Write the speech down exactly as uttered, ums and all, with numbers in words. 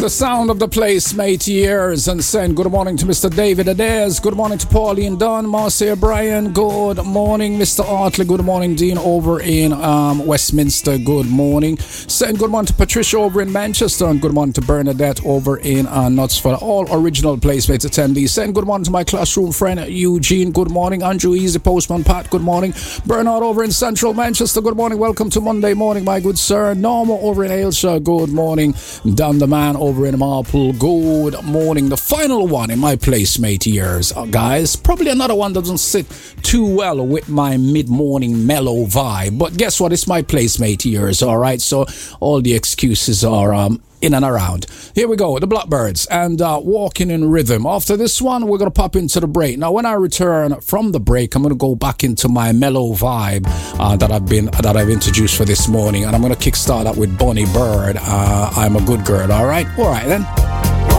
The sound of the place, mate, years, and saying good morning to Mister David Adair. Good morning to Pauline Dunn, Marcia Bryan. Good morning, Mister Artley. Good morning, Dean, over in um, Westminster. Good morning. Saying good morning to Patricia over in Manchester, and good morning to Bernadette over in uh, Knutsford. All original placemates attendees. Saying good morning to my classroom friend Eugene. Good morning, Andrew Easy, Postman Pat. Good morning, Bernard over in Central Manchester. Good morning. Welcome to Monday morning, my good sir. Norma over in Ayrshire. Good morning. Dan the man over Over in Marple, good morning. The final one in my placemate years, uh, guys. Probably another one that doesn't sit too well with my mid-morning mellow vibe. But guess what? It's my placemate years, all right? So all the excuses are um, in and around. Here we go, the Blackbirds and uh, Walking in Rhythm. After this one, we're going to pop into the break. Now, when I return from the break, I'm going to go back into my mellow vibe uh, that I've been that I've introduced for this morning. And I'm going to kickstart that with Bonnie Bird. Uh, I'm a good girl, all right? All right, then.